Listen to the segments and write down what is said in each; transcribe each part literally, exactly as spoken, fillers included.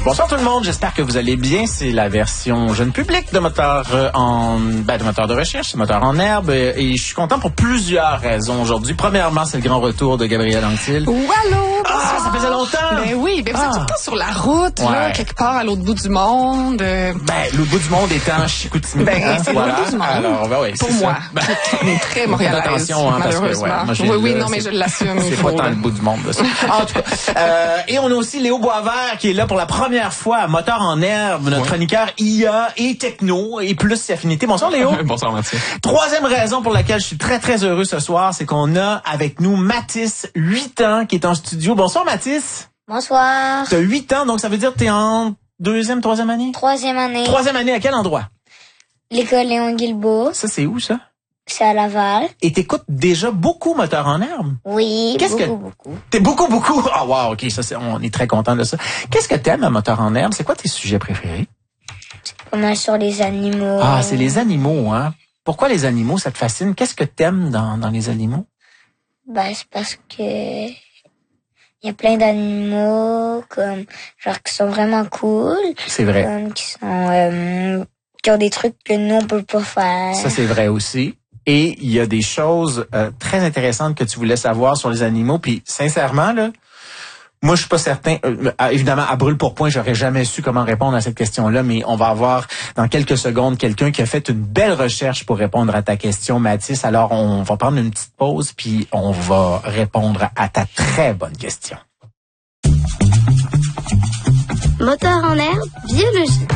Bonsoir tout le monde, j'espère que vous allez bien. C'est la version jeune public de moteur euh, en ben, de moteur de recherche, c'est moteur en herbe et, et je suis content pour plusieurs raisons aujourd'hui. Premièrement, c'est le grand retour de Gabrielle Anctil. Wallo! Ah, ça faisait longtemps! Ben oui, ben vous ah. êtes tout le temps sur la route, ouais. là, quelque part à l'autre bout du monde. Euh... Ben, l'autre bout du monde étant Chicoutimi. Ben, hein, c'est voilà. l'autre bout du monde. Alors, ben oui, pour c'est moi, ça. qui est très montréalaise, attention, hein, malheureusement. Parce que, ouais, moi, oui, oui, là, non, mais je l'assume. C'est pas tant le bout du monde. Là, en tout cas, euh, et on a aussi Léo Boisvert qui est là pour la première fois à Moteur en herbe, notre ouais. chroniqueur I A et techno et plus ses affinités. Bonsoir Léo. Bonsoir Mathieu. Troisième raison pour laquelle je suis très très heureux ce soir, c'est qu'on a avec nous Mathis, huit ans, qui est en studio. Bonsoir Mathis. Bonsoir. Tu as huit ans, donc ça veut dire que tu es en deuxième, troisième année? Troisième année. Troisième année, à quel endroit? L'école Léon Guilbeault. Ça, c'est où, ça? C'est à Laval. Et t'écoutes déjà beaucoup Moteur en herbe? Oui, Qu'est-ce beaucoup, que... beaucoup. T'es beaucoup, beaucoup? Ah, oh, wow, OK, ça, c'est... on est très content de ça. Qu'est-ce que t'aimes à Moteur en herbe? C'est quoi tes sujets préférés? Pas mal sur les animaux. Ah, c'est les animaux, hein? Pourquoi les animaux, ça te fascine? Qu'est-ce que t'aimes dans, dans les animaux? Ben, c'est parce que... il y a plein d'animaux, comme, genre, qui sont vraiment cool. C'est vrai. Comme, qui sont, euh, qui ont des trucs que nous, on peut pas faire. Ça, c'est vrai aussi. Et il y a des choses euh, très intéressantes que tu voulais savoir sur les animaux. Puis, sincèrement, là, moi, je suis pas certain. Euh, évidemment, à brûle pour point, j'aurais jamais su comment répondre à cette question-là, mais on va avoir dans quelques secondes quelqu'un qui a fait une belle recherche pour répondre à ta question, Mathis. Alors, on va prendre une petite pause, puis on va répondre à ta très bonne question. Moteur en herbe, biologie.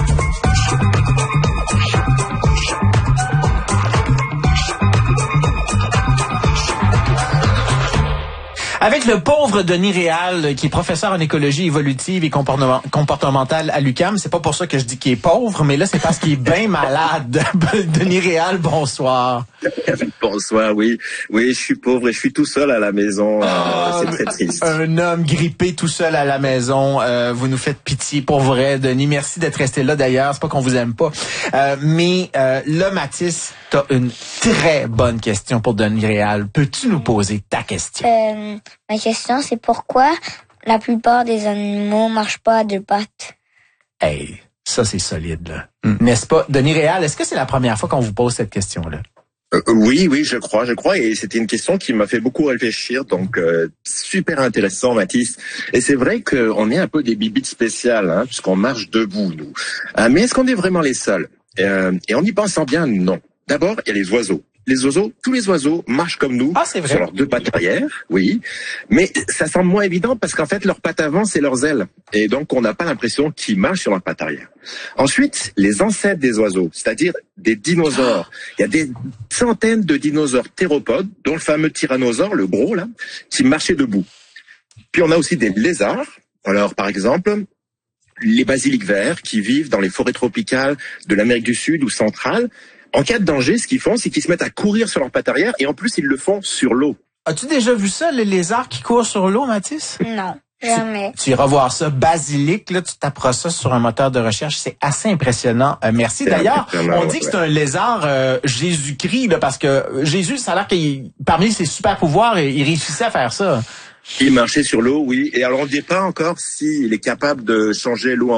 Avec le pauvre Denis Réal, qui est professeur en écologie évolutive et comportementale à l'U Q A M. C'est pas pour ça que je dis qu'il est pauvre, mais là, c'est parce qu'il est bien malade. Denis Réal, bonsoir. Bonsoir, oui. Oui, je suis pauvre et je suis tout seul à la maison. Oh, c'est très triste. Un homme grippé tout seul à la maison. Euh, vous nous faites pitié, pour vrai, Denis. Merci d'être resté là, d'ailleurs. C'est pas qu'on vous aime pas. Euh, mais euh, là, Mathis, t'as une très bonne question pour Denis Réal. Peux-tu nous poser ta question? Euh, ma question, c'est pourquoi la plupart des animaux marchent pas à deux pattes? Hey, ça, c'est solide, là. Mm. N'est-ce pas? Denis Réal, est-ce que c'est la première fois qu'on vous pose cette question-là? Euh, oui, oui, je crois, je crois, et c'était une question qui m'a fait beaucoup réfléchir, donc euh, super intéressant, Mathis. Et c'est vrai qu'on est un peu des bibites spéciales, hein, puisqu'on marche debout, nous. Euh, mais est-ce qu'on est vraiment les seuls? euh, Et en y pensant bien, non. D'abord, il y a les oiseaux. Les oiseaux, tous les oiseaux marchent comme nous, ah, c'est vrai. Sur leurs deux pattes arrière, oui. Mais ça semble moins évident parce qu'en fait, leurs pattes avant, c'est leurs ailes. Et donc, on n'a pas l'impression qu'ils marchent sur leurs pattes arrière. Ensuite, les ancêtres des oiseaux, c'est-à-dire des dinosaures. Il y a des centaines de dinosaures théropodes, dont le fameux tyrannosaure, le gros, là, qui marchait debout. Puis on a aussi des lézards. Alors, par exemple, les basiliques verts qui vivent dans les forêts tropicales de l'Amérique du Sud ou centrale. En cas de danger, ce qu'ils font, c'est qu'ils se mettent à courir sur leurs pattes arrière et en plus, ils le font sur l'eau. As-tu déjà vu ça, les lézards qui courent sur l'eau, Mathis? Non, jamais. Tu, tu iras voir ça. Basilic, là, tu taperas ça sur un moteur de recherche. C'est assez impressionnant. Euh, merci. D'ailleurs, on dit que c'est un lézard euh, Jésus-Christ, là, parce que Jésus, ça a l'air qu'il, parmi ses super pouvoirs, il réussissait à faire ça. Il marchait sur l'eau, oui. Et alors, on ne dit pas encore s'il est capable de changer l'eau en